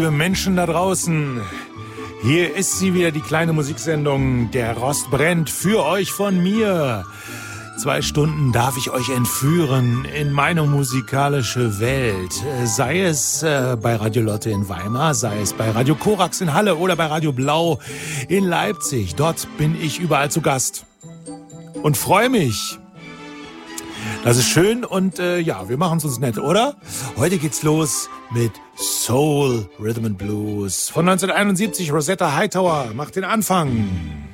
liebe Menschen da draußen. Hier ist sie wieder, die kleine Musiksendung Der Rost brennt, für euch von mir. 2 Stunden darf ich euch entführen in meine musikalische Welt. Sei es bei Radio Lotte in Weimar, sei es bei Radio Korax in Halle oder bei Radio Blau in Leipzig. Dort bin ich überall zu Gast und freue mich. Das ist schön und ja, wir machen es uns nett, oder? Heute geht's los mit Soul Rhythm and Blues von 1971. Rosetta Hightower macht den Anfang.